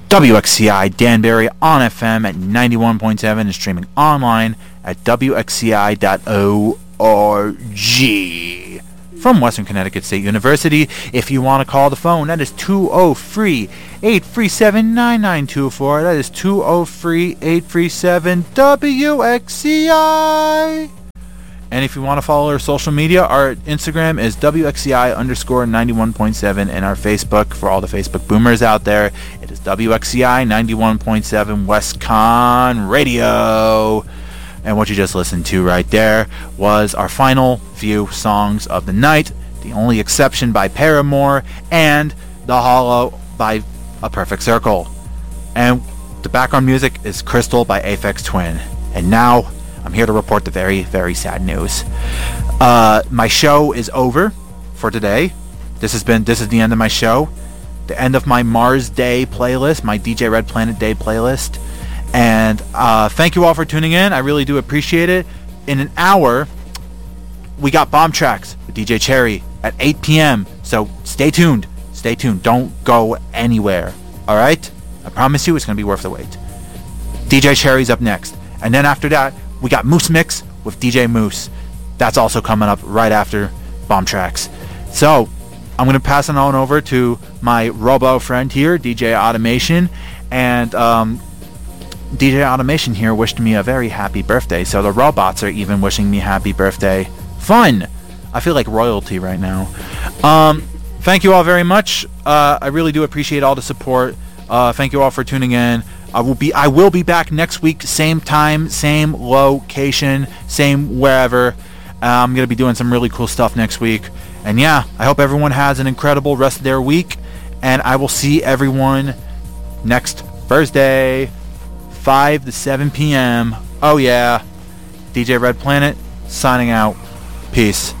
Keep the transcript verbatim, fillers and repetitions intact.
W X C I Danbury on F M at ninety-one point seven and streaming online at W X C I dot org. From Western Connecticut State University, if you want to call the phone, that is two oh three, eight three seven, nine nine two four. That is two oh three, eight three seven, W X C I. And if you want to follow our social media, our Instagram is W X C I underscore ninety-one point seven, and our Facebook, for all the Facebook boomers out there, it is W X C I ninety-one point seven WestCon Radio. And what you just listened to right there was our final few songs of the night, The Only Exception by Paramore, and The Hollow by A Perfect Circle. And the background music is Crystal by Aphex Twin. And now, I'm here to report the very, very sad news. Uh, my show is over for today. This has been, this is the end of my show. The end of my Mars Day playlist, my D J Red Planet Day playlist. And uh, thank you all for tuning in. I really do appreciate it. In an hour, we got Bomb Tracks with D J Cherry at eight p.m. So stay tuned. Stay tuned. Don't go anywhere. All right? I promise you it's going to be worth the wait. D J Cherry's up next. And then after that, we got Moose Mix with D J Moose. That's also coming up right after Bomb Tracks. So I'm going to pass it on over to my robo friend here, D J Automation. And um, D J Automation here wished me a very happy birthday. So the robots are even wishing me happy birthday. Fun! I feel like royalty right now. Um, thank you all very much. Uh, I really do appreciate all the support. Uh, thank you all for tuning in. I will be I will be back next week, same time, same location, same wherever. Uh, I'm going to be doing some really cool stuff next week. And yeah, I hope everyone has an incredible rest of their week. And I will see everyone next Thursday, five to seven p.m. Oh yeah. D J Red Planet, signing out. Peace.